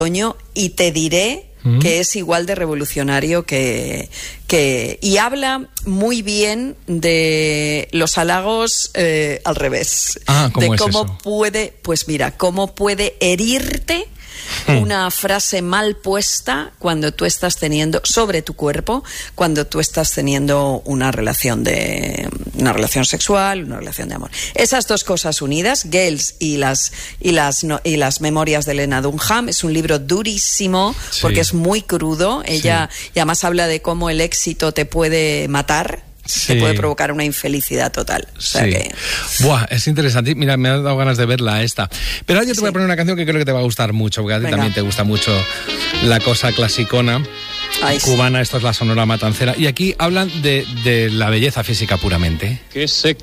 y te diré que es igual de revolucionario que y habla muy bien de los halagos al revés. ¿Cómo de es cómo eso? puede, pues mira, cómo puede herirte una frase mal puesta cuando tú estás teniendo sobre tu cuerpo, cuando tú estás teniendo una relación sexual, una relación de amor. Esas dos cosas unidas, Girls y las memorias de Lena Dunham, es un libro durísimo porque es muy crudo. Ella y además habla de cómo el éxito te puede matar. Te puede provocar una infelicidad total. O sea que... Buah, es interesante. Mira, me ha dado ganas de verla esta. Pero ahora yo te voy a poner una canción que creo que te va a gustar mucho, porque a ti también te gusta mucho la cosa clasicona cubana. Esto es la Sonora Matancera. Y aquí hablan de la belleza física puramente. Que se